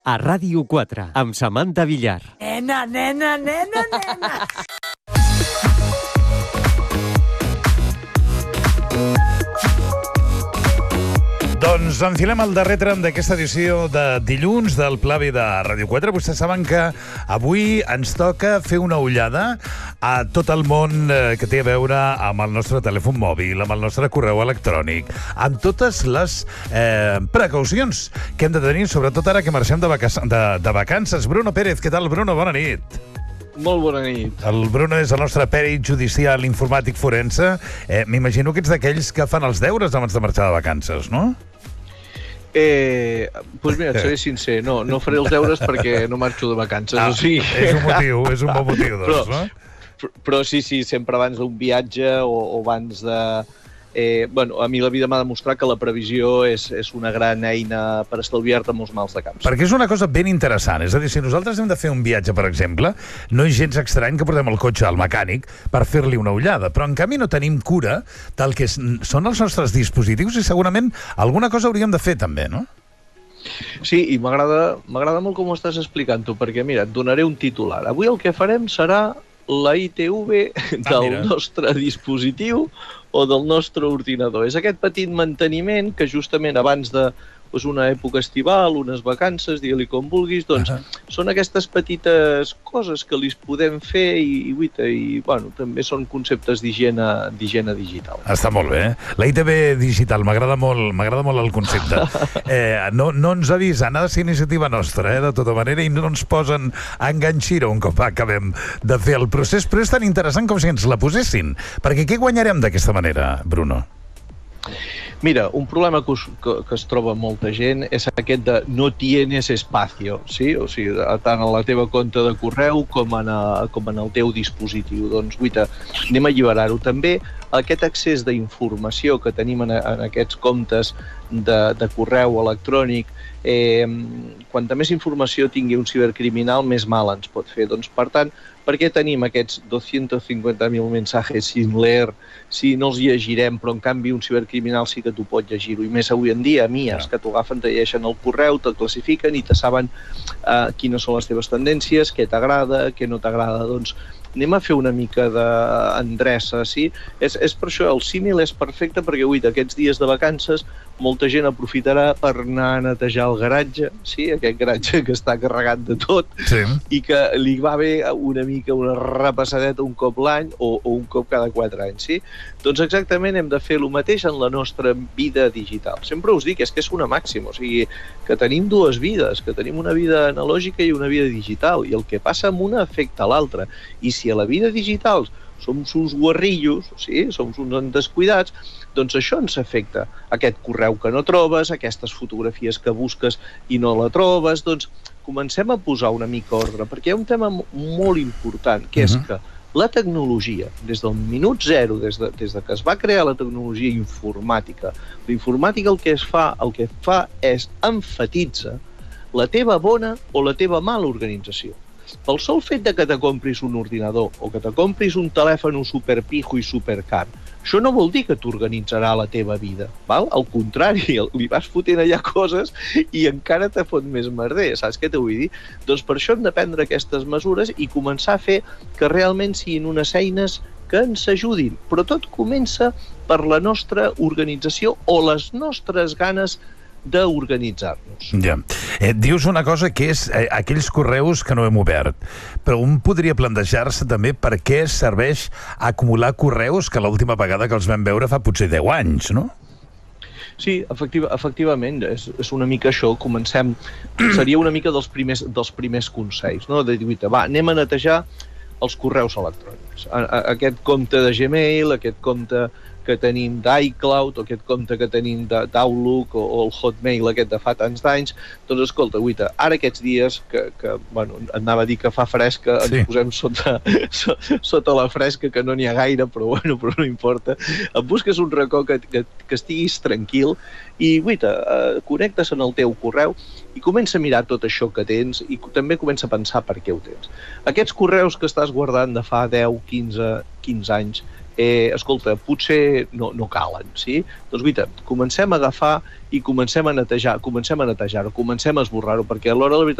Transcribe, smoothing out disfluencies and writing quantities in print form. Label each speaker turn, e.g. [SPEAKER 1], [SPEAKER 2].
[SPEAKER 1] A Ràdio 4, amb Samantha Villar.
[SPEAKER 2] Nena, nena, nena, nena.
[SPEAKER 3] Doncs enfilem el darrer tram d'aquesta edició de dilluns del Pla B de Ràdio 4. Vostès saben que avui ens toca fer una ullada a tot el món que té a veure amb el nostre telèfon mòbil, amb el nostre correu electrònic, amb totes les precaucions que hem de tenir, sobretot ara que marxem de vacances. Bruno Pérez, què tal, Bruno? Bona nit.
[SPEAKER 4] Molt bona nit.
[SPEAKER 3] El Bruno és el nostre pèrit judicial informàtic forense. M'imagino que ets d'aquells que fan els deures abans de marxar de vacances, no?
[SPEAKER 4] Doncs mira, et seré sincer, no faré els deures perquè no marxo de vacances, o sigui...
[SPEAKER 3] És un bon motiu, doncs, no?
[SPEAKER 4] Però sí, sempre abans d'un viatge o abans de... a mi la vida m'ha demostrat que la previsió és una gran eina per estalviar-te molts mals de caps.
[SPEAKER 3] Perquè és una cosa ben interessant. És a dir, si nosaltres hem de fer un viatge, per exemple, no és gens estrany que portem el cotxe al mecànic per fer-li una ullada, però en canvi no tenim cura del que són els nostres dispositius i segurament alguna cosa hauríem de fer també, no?
[SPEAKER 4] Sí, i m'agrada molt com ho estàs explicant tu, perquè mira, et donaré un titular. Avui el que farem serà la ITV del nostre dispositiu o del nostre ordinador. És aquest petit manteniment que justament abans de una època estival, unes vacances, digue-li com vulguis, doncs són aquestes petites coses que li podem fer i també són conceptes d'higiene digital.
[SPEAKER 3] Està molt bé, eh? La ITV digital, m'agrada molt el concepte. No ens avisen, ha de ser iniciativa nostra, de tota manera, i no ens posen a enganxir-ho un cop acabem de fer el procés, però és tan interessant com si ens la posessin. Perquè què guanyarem d'aquesta manera, Bruno?
[SPEAKER 4] Mira, un problema que es troba molta gent és aquest de no tienes espacio, sí? O sigui, tant a la teva compte de correu com en el teu dispositiu. Doncs, guaita, anem a alliberar-ho. També aquest accés d'informació que tenim en aquests comptes de correu electrònic, quanta més informació tingui un cibercriminal, més mal ens pot fer. Doncs, per tant, per què tenim aquests 250.000 mensajes sin leer si no els llegirem, però en canvi un cibercriminal sí que tu pot llegir-ho? I més avui en dia, que t'ho agafen, te llegeixen el correu, te classifiquen i te saben quines són les teves tendències, què t'agrada, què no t'agrada. Doncs anem a fer una mica d'endreça, sí? És per això, el símil és perfecte perquè avui, aquests dies de vacances, molta gent aprofitarà per anar a netejar el garatge, sí? Aquest garatge que està carregat de tot, sí, i que li va bé una mica una repassadeta un cop l'any o un cop cada 4 anys, sí? Doncs exactament hem de fer el mateix en la nostra vida digital. Sempre us dic, és que és una màxima, o sigui, que tenim dues vides, que tenim una vida analògica i una vida digital, i el que passa amb una afecta a l'altra. I si a la vida digital som uns guarrillos, sí? Som uns descuidats, doncs això ens afecta. Aquest correu que no trobes, aquestes fotografies que busques i no la trobes, doncs comencem a posar una mica ordre, perquè hi ha un tema molt important, que és que la tecnologia, des del minut zero, des de que es va crear la tecnologia informàtica, la informàtica el que fa és emfatitzar la teva bona o la teva mala organització. Pel sol fet de que te compris un ordinador o que te compris un telèfon superpijo i supercar, això no vol dir que t'organitzarà la teva vida, val? Al contrari, li vas fotent allà coses i encara te fot més merder, saps què t'ho vull dir? Doncs per això hem de prendre aquestes mesures i començar a fer que realment siguin unes eines que ens ajudin, però tot comença per la nostra organització o les nostres ganes d'organitzar-nos.
[SPEAKER 3] Ja. Dius una cosa que és aquells correus que no hem obert, però un podria plantejar-se també per què serveix acumular correus que l'última vegada que els vam veure fa potser 10 anys, no?
[SPEAKER 4] Sí, efectivament, és una mica això, comencem, seria una mica dels primers consells, no? De dir, va, anem a netejar els correus electrònics. Aquest compte de Gmail, aquest compte que tenim d'iCloud o aquest compte que tenim d'Outlook o el Hotmail aquest de fa tants d'anys, doncs escolta, guaita, ara aquests dies anava a dir que fa fresca, ens posem sota la fresca, que no n'hi ha gaire, però no importa, et busques un racó que estiguis tranquil i, guaita, connectes en el teu correu i comença a mirar tot això que tens i també comença a pensar per què ho tens. Aquests correus que estàs guardant de fa 10, 15 anys, escolta, potser no calen, sí? Doncs mira, comencem a agafar i comencem a netejar-ho, comencem a esborrar-ho, perquè a l'hora de la veritat